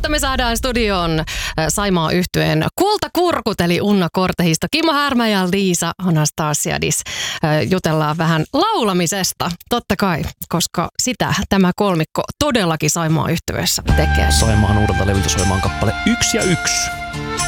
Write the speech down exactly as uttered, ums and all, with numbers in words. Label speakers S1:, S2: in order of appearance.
S1: Jotta me saadaan studioon Saimaa yhtyeen kultakurkut, eli Unna Kortehisto, Kimmo Härmä ja Liisa Anastasiadis. Jutellaan vähän laulamisesta, totta kai, koska sitä tämä kolmikko todellakin Saimaa yhtyeessä tekee.
S2: Saimaan uudelta levyltä soimaan kappale Yksi ja yksi.